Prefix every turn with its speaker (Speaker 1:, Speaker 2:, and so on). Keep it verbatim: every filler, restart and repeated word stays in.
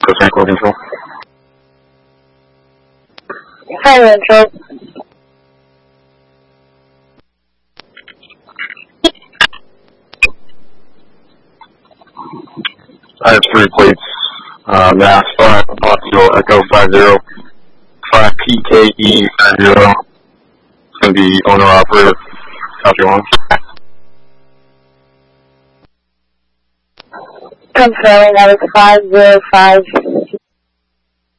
Speaker 1: Franklin Control.
Speaker 2: Hi, Control.
Speaker 1: I have three plates. Uh, Mass five, Apostille Echo five zero, five P K E five zero. It's going to be owner operator. Copy one.
Speaker 2: Confirming that is five zero five